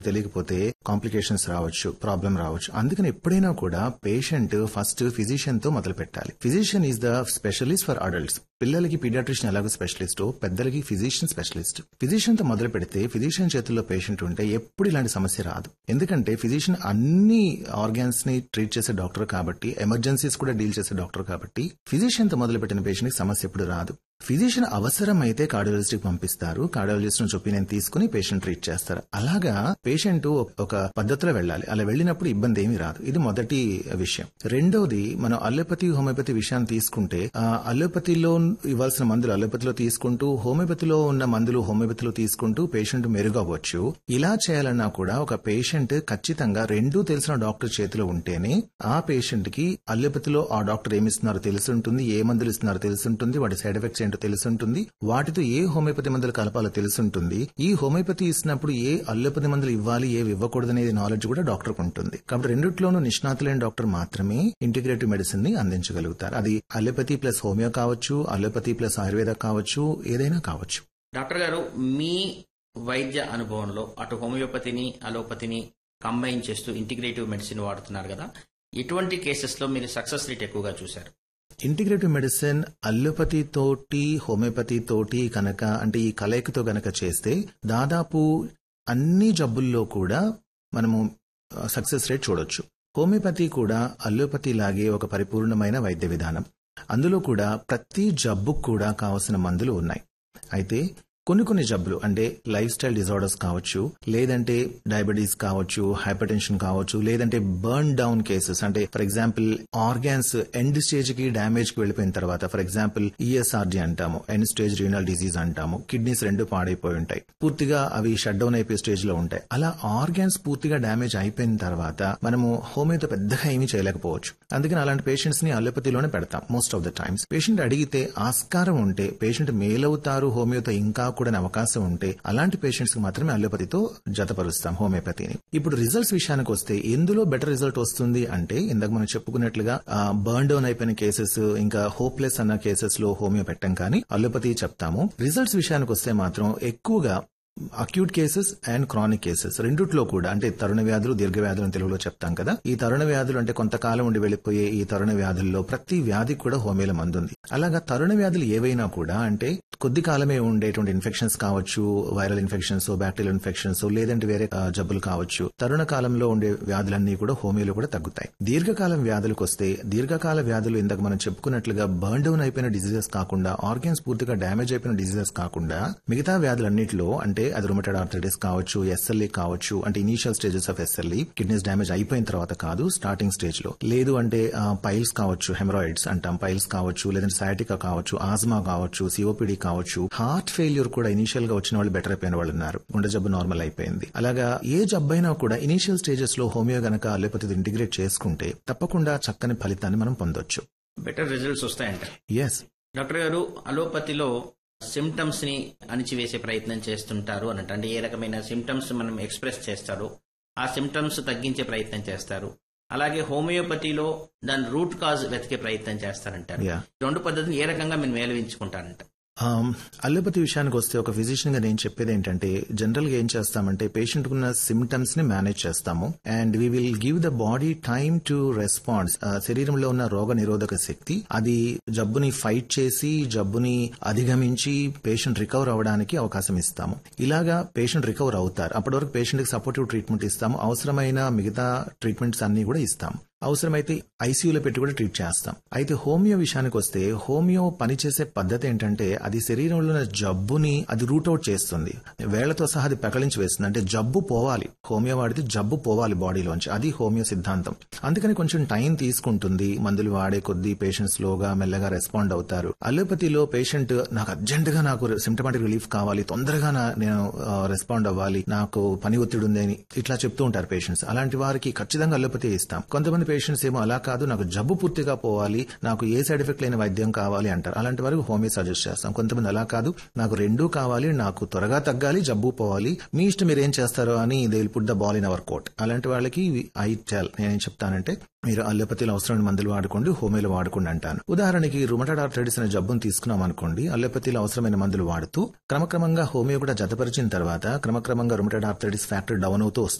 తెలియకపోతే కాంప్లికేషన్స్ రావచ్చు, ప్రాబ్లం రావచ్చు. అందుకని ఎప్పుడైనా కూడా పేషెంట్ ఫస్ట్ ఫిజిషియన్ తో మొదలు పెట్టాలి. Physician is the specialist for adults. పిల్లలకి పీడియాట్రిషియన్ ఎలాగో స్పెషలిస్ట్, పెద్దలకి ఫిజిషియన్ స్పెషలిస్ట్. ఫిజిషియన్ తో మొదలు పెడితే ఫిజిషియన్ చేతుల్లో పేషెంట్ ఉంటే ఎప్పుడు ఇలాంటి సమస్య రాదు. ఎందుకంటే ఫిజిషియన్ అన్ని ఆర్గాన్స్ ని ట్రీట్ చేసే డాక్టర్ కాబట్టి, ఎమర్జెన్సీస్ కూడా డీల్ చేసే డాక్టర్ కాబట్టి ఫిజిషియన్ తో మొదలు పెట్టిన పేషెంట్ కి సమస్య ఎప్పుడు రాదు. ఫిజిషియన్ అవసరమైతే కార్డియాలజిస్ట్ కి పంపిస్తారు. కార్డియాలజిస్ట్ నుంచి ఒపీనియన్ తీసుకుని పేషెంట్ ట్రీట్ చేస్తారు. అలాగా పేషెంట్ ఒక పద్ధతిలో వెళ్ళాలి. అలా వెళ్ళినప్పుడు ఇబ్బంది ఏమీ రాదు. ఇది మొదటి విషయం. రెండోది, మనం అలోపతి హోమియోపతి విషయాన్ని తీసుకుంటే అలోపతిలో ఇవ్వాల్సిన మందులు అలోపతిలో తీసుకుంటూ, హోమియోపతిలో ఉన్న మందులు హోమియోపతిలో తీసుకుంటూ పేషెంట్ మెరుగవచ్చు. ఇలా చేయాలన్నా కూడా ఒక పేషెంట్ ఖచ్చితంగా రెండూ తెలిసిన డాక్టర్ చేతిలో ఉంటేనే ఆ పేషెంట్ కి అలోపతిలో ఆ డాక్టర్ ఏమిస్తున్నారో తెలుసుంటుంది, ఏ మందులు ఇస్తున్నారో తెలుసుంటుంది, వాటి సైడ్ ఎఫెక్ట్స్ తెలుసుంటుంది, వాటితో ఏ హోమియోపతి మందులు కలపాలో తెలుసుంటుంది. ఈ హోమియోపతి ఇచ్చినప్పుడు ఏ అల్లోపతి మందులు ఇవ్వాలి, ఏవి ఇవ్వకూడదనేది నాలెడ్జ్ కూడా డాక్టర్ కు ఉంటుంది. కాబట్టి రెండిట్లోనూ నిష్ణాతులైన డాక్టర్ మాత్రమే ఇంటిగ్రేటివ్ మెడిసిన్ ని అందించగలుగుతారు. అది అల్లోపతి ప్లస్ హోమియో కావచ్చు, అల్లోపతి ప్లస్ ఆయుర్వేద కావచ్చు, ఏదైనా కావచ్చు. డాక్టర్ గారు, మీ వైద్య అనుభవంలో అటు హోమియోపతిని అలోపతిని కంబైన్ చేస్తూ ఇంటిగ్రేటివ్ మెడిసిన్ వాడుతున్నారు కదా, ఎటువంటి కేసెస్ లో మీరు సక్సెస్ రేట్ ఎక్కువగా చూశారు? ఇంటిగ్రేటివ్ మెడిసిన్ అల్లోపతి తోటి హోమియోపతి తోటి కనుక, అంటే ఈ కలయికతో గనక చేస్తే దాదాపు అన్ని జబ్బుల్లో కూడా మనము సక్సెస్ రేట్ చూడొచ్చు. హోమియోపతి కూడా అల్లోపతి లాగే ఒక పరిపూర్ణమైన వైద్య విధానం. అందులో కూడా ప్రతి జబ్బుకు కూడా కావలసిన మందులు ఉన్నాయి. అయితే కొన్ని జబ్బులు అంటే లైఫ్ స్టైల్ డిజార్డర్స్ కావచ్చు, లేదంటే డయాబెటీస్ కావచ్చు, హైపర్ టెన్షన్ కావచ్చు, లేదంటే బర్న్ డౌన్ కేసెస్, అంటే for example organs end stage కి డ్యామేజ్ కి వెళ్లిపోయిన తర్వాత, ఫర్ ఎగ్జాంపుల్ ఈఎస్ఆర్డి అంటాము, ఎండ్ స్టేజ్ రీనల్ డిజీజ్ అంటాము. కిడ్నీస్ రెండు పాడైపోయి ఉంటాయి, పూర్తిగా అవి షట్ డౌన్ అయిపోయే స్టేజ్ లో ఉంటాయి. అలా ఆర్గాన్స్ పూర్తిగా డ్యామేజ్ అయిపోయిన తర్వాత మనము హోమియోతో పెద్దగా ఏమీ చేయలేకపోవచ్చు. అందుకని అలాంటి పేషెంట్స్ ని అల్లోపతిలోనే పెడతాం most of the times. Patient అడిగితే ఆస్కారం ఉంటే, పేషెంట్ మేలవుతారు హోమియోతో ఇంకా కూడా అవకాశం ఉంటే, అలాంటి పేషెంట్స్ కి మాత్రమే అల్లోపతితో జతపరుస్తాం హోమియోపతిని. ఇప్పుడు రిజల్ట్స్ విషయానికి వస్తే ఎందులో బెటర్ రిజల్ట్ వస్తుంది అంటే, ఇందాక మనం చెప్పుకున్నట్లుగా బర్న్ డౌన్ అయిపోయిన కేసెస్, ఇంకా హోప్లెస్ అన్న కేసెస్ లో హోమియో పెట్టం, కానీ అల్లోపతి చెప్తాము. రిజల్ట్స్ విషయానికి వస్తే మాత్రం ఎక్కువగా acute cases and chronic cases రెండిట్లో కూడా, అంటే తరుణ వ్యాధులు, దీర్ఘ వ్యాధులు అని తెలుగులో చెప్తాం కదా. ఈ తరుణ వ్యాధులు అంటే కొంతకాలం ఉండి వెళ్లిపోయే ఈ తరుణ వ్యాధుల్లో ప్రతి వ్యాధికి కూడా హోమియోలో మందుంది. అలాగా తరుణ వ్యాధులు ఏవైనా కూడా, అంటే కొద్ది కాలమే ఉండేటువంటి ఇన్ఫెక్షన్స్ కావచ్చు, వైరల్ ఇన్ఫెక్షన్స్, బ్యాక్టీరియల్ ఇన్ఫెక్షన్స్, లేదంటే వేరే జబ్బులు కావచ్చు, తరుణ కాలంలో ఉండే వ్యాధులన్నీ కూడా హోమియోలో కూడా తగ్గుతాయి. దీర్ఘకాలం వ్యాధులకు వస్తే, దీర్ఘకాల వ్యాధులు ఇందాక మనం చెప్పుకున్నట్లుగా బర్న్ డౌన్ అయిపోయిన డిజీజెస్ కాకుండా, ఆర్గాన్స్ పూర్తిగా డ్యామేజ్ అయిపోయిన డిజీజెస్ కాకుండా, మిగతా వ్యాధులన్నింటిలో, అంటే అది రుమటైడ్ ఆర్థరైటిస్ కావచ్చు, ఎస్ఎల్ఈ కావచ్చు, అంటే initial stages of SLE, kidneys damage అయిపోయిన తర్వాత కాదు, స్టార్టింగ్ స్టేజ్ లో. లేదు అంటే పైల్స్ కావచ్చు, హెమరాయిడ్స్ అంటాం, పైల్స్ కావచ్చు, లేదంటే సయాటికా కావచ్చు, ఆస్మా కావచ్చు, సిఓపిడి కావచ్చు, హార్ట్ ఫెయిల్యూర్ కూడా ఇనీషియల్ గా వచ్చిన వాళ్ళు బెటర్ అయిపోయిన వాళ్ళు ఉన్నారు, గుండె జబ్బు నార్మల్ అయిపోయింది. అలాగా ఏ జబ్బైనా కూడా ఇనీషియల్ స్టేజెస్ లో హోమియో గనక అల్లోపతి ఇంటిగ్రేట్ చేసుకుంటే తప్పకుండా చక్కని ఫలితాన్ని మనం పొందొచ్చు, బెటర్ రిజల్ట్స్ వస్తాయంట. ఎస్ డాక్టర్ గారు, అలోపతిలో సిమ్టమ్స్ ని అణిచివేసే ప్రయత్నం చేస్తుంటారు అన్నట్టు, అంటే ఏ రకమైన సిమ్టమ్స్ మనం ఎక్స్ప్రెస్ చేస్తారో ఆ సిమ్టమ్స్ తగ్గించే ప్రయత్నం చేస్తారు. అలాగే హోమియోపతిలో దాని రూట్ కాజ్ వెతికే ప్రయత్నం చేస్తారంటారు. రెండు పద్ధతులు ఏ రకంగా మీరు మేళవించుకుంటారంట? అల్లోపతి విషయానికి వస్తే ఒక ఫిజిషియన్ గా నేను చెప్పేది ఏంటంటే, జనరల్ గా ఏం చేస్తామంటే పేషెంట్ కున్న సిమ్టమ్స్ ని మేనేజ్ చేస్తాము and we will give the body time to response. శరీరంలో ఉన్న రోగ నిరోధక శక్తి అది జబ్బుని ఫైట్ చేసి, జబ్బుని అధిగమించి పేషెంట్ రికవర్ అవడానికి అవకాశం ఇస్తాము. ఇలాగా పేషెంట్ రికవర్ అవుతారు. అప్పటి వరకు పేషెంట్ కి సపోర్టివ్ ట్రీట్మెంట్ ఇస్తాము, అవసరమైన మిగతా ట్రీట్మెంట్స్ అన్ని కూడా ఇస్తాము. అవసరమైతే ఐసీయూలో పెట్టి కూడా ట్రీట్ చేస్తాం. అయితే హోమియో విషయానికి వస్తే, హోమియో పనిచేసే పద్ధతి ఏంటంటే, అది శరీరంలో ఉన్న జబ్బుని అది రూట్అవుట్ చేస్తుంది, వేళ్లతో సహా అది పెకలించి వేస్తుంది. అంటే జబ్బు పోవాలి, హోమియో వాడితే జబ్బు పోవాలి బాడీలోంచి, అది హోమియో సిద్ధాంతం. అందుకని కొంచెం టైం తీసుకుంటుంది. మందులు వాడే కొద్దీ పేషెంట్ స్లోగా మెల్లగా రెస్పాండ్ అవుతారు. అల్లోపతిలో పేషెంట్ నాకు అర్జెంట్ గా నాకు సిమ్టమాటిక్ రిలీఫ్ కావాలి, తొందరగా నేను రెస్పాండ్ అవ్వాలి, నాకు పని ఒత్తిడి ఉంది అని ఇట్లా చెప్తూ ఉంటారు పేషెంట్స్. అలాంటి వారికి ఖచ్చితంగా అల్లోపతి ఇస్తాం. కొంతమంది పేషెంట్స్ ఏమో అలా కాదు, నాకు జబ్బు పూర్తిగా పోవాలి, నాకు ఏ సైడ్ ఎఫెక్ట్ లేని వైద్యం కావాలి అంటారు. అలాంటి వరకు హోమియో సజెస్ట్ చేస్తాం. కొంతమంది అలా కాదు, నాకు రెండూ కావాలి, నాకు త్వరగా తగ్గాలి, జబ్బు పోవాలి, మీ ఇష్టం మీరు ఏం చేస్తారో అని they will put the ball in our court. అలాంటి వాళ్ళకి ఐ టెల్, నేనేం చెప్తానంటే మీరు అల్లోపతిలో అవసరమైన మందులు వాడుకోండి, హోమియోలో వాడుకోండి అంటాను. ఉదాహరణకి రుమటాయిడ్ ఆర్థరైటిస్ అనే జబ్బును తీసుకున్నాం అనుకోండి, అల్లోపతిలో అవసరమైన మందులు వాడుతూ క్రమక్రమంగా హోమియో కూడా జతపరిచిన తర్వాత క్రమక్రమంగా రుమటాయిడ్ ఆర్థరైటిస్ ఫ్యాక్టర్ డౌన్ అవుతూ వస్తుంది.